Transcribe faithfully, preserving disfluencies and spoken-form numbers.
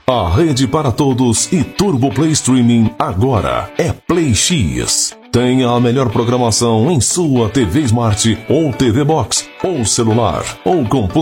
A rede para todos e Turbo Play Streaming agora é Play X. Tenha a melhor programação em sua T V Smart ou T V Box ou celular ou computador.